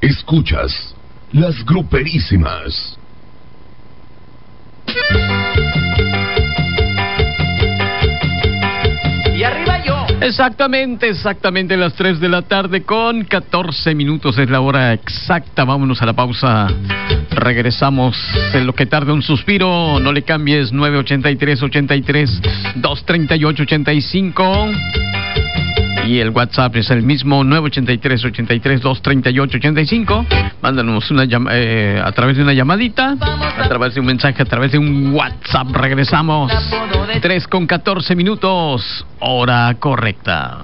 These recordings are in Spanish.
Escuchas las gruperísimas. Y arriba yo. Exactamente las 3 de la tarde con 14 minutos es la hora exacta. Vámonos a la pausa. Regresamos en lo que tarda un suspiro. No le cambies. 983-238-85. Y el WhatsApp es el mismo, 983-238-85. Mándanos una a través de una llamadita, a través de un mensaje, a través de un WhatsApp. Regresamos. 3 con 14 minutos, hora correcta.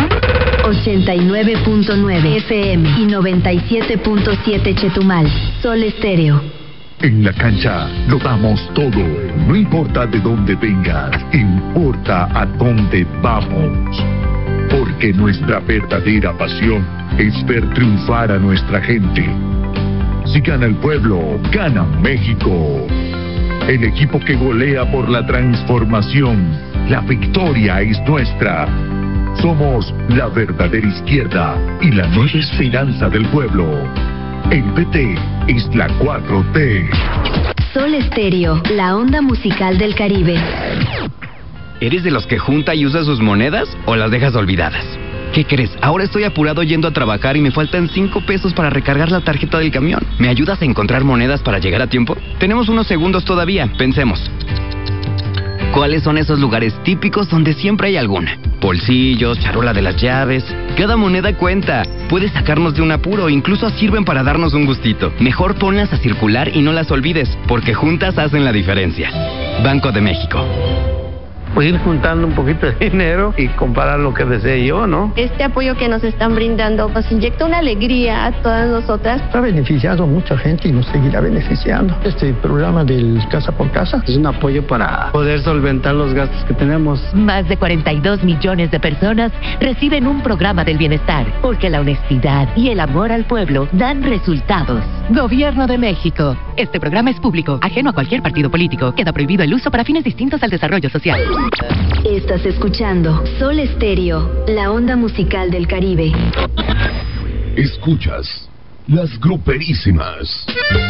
89.9 FM y 97.7 Chetumal. Sol Estéreo. En la cancha lo damos todo. No importa de dónde vengas, importa a dónde vamos. Porque nuestra verdadera pasión es ver triunfar a nuestra gente. Si gana el pueblo, gana México. El equipo que golea por la transformación. La victoria es nuestra. Somos la verdadera izquierda y la nueva esperanza del pueblo. El PT es la 4T. Sol Estéreo, la onda musical del Caribe. ¿Eres de los que junta y usa sus monedas o las dejas olvidadas? ¿Qué crees? Ahora estoy apurado yendo a trabajar y me faltan 5 pesos para recargar la tarjeta del camión. ¿Me ayudas a encontrar monedas para llegar a tiempo? Tenemos unos segundos todavía, pensemos. ¿Cuáles son esos lugares típicos donde siempre hay alguna? Bolsillos, charola de las llaves. Cada moneda cuenta. Puede sacarnos de un apuro, incluso sirven para darnos un gustito. Mejor ponlas a circular y no las olvides, porque juntas hacen la diferencia. Banco de México. Pues ir juntando un poquito de dinero y comparar lo que desee yo, ¿no? Este apoyo que nos están brindando nos inyecta una alegría a todas nosotras. Ha beneficiado a mucha gente y nos seguirá beneficiando. Este programa del Casa por Casa es un apoyo para poder solventar los gastos que tenemos. Más de 42 millones de personas reciben un programa del bienestar, porque la honestidad y el amor al pueblo dan resultados. Gobierno de México. Este programa es público, ajeno a cualquier partido político. Queda prohibido el uso para fines distintos al desarrollo social. Estás escuchando Sol Estéreo, la onda musical del Caribe. Escuchas las gruperísimas.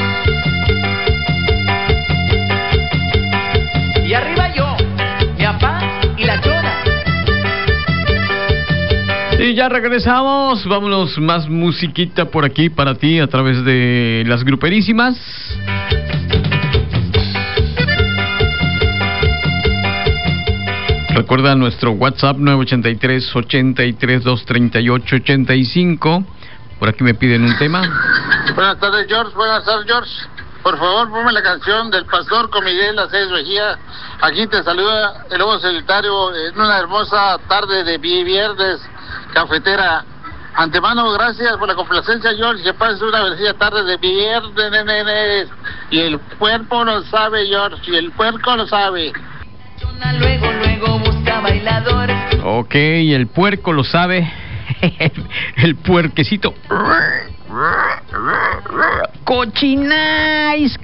Y arriba yo, mi papá y la chona. Y ya regresamos. Vámonos, más musiquita por aquí para ti a través de las gruperísimas. Recuerda nuestro WhatsApp 983-83-238-85. Por aquí me piden un tema. Buenas tardes, George. Buenas tardes, George. Por favor, ponme la canción del Pastor con Miguel Aceves Mejía. Aquí te saluda el Lobo Solitario en una hermosa tarde de viernes cafetera. Antemano, gracias por la complacencia, George. Que pases una bendecida tarde de viernes. Y el cuerpo lo sabe, George. Y el puerco lo sabe. Luego busca bailadores. Ok, el puerco lo sabe. El puerquecito. Cochinais.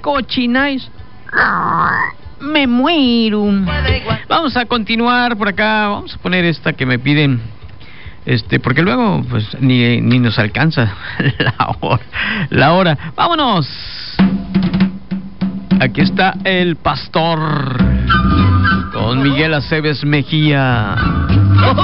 Me muero. Vamos a continuar por acá. Vamos a poner esta que me piden. Porque luego pues ni nos alcanza la hora. Vámonos. Aquí está el Pastor con Miguel Aceves Mejía.